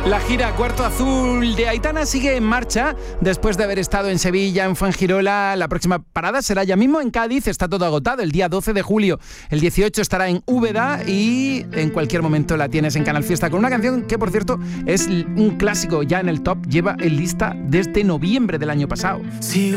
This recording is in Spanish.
La gira Cuarto Azul de Aitana sigue en marcha después de haber estado en Sevilla, en Fuengirola. La próxima parada será ya mismo en Cádiz, está todo agotado, el día 12 de julio. El 18 estará en Úbeda y en cualquier momento la tienes en Canal Fiesta con una canción que, por cierto, es un clásico ya en el top, lleva en lista desde noviembre del año pasado. Si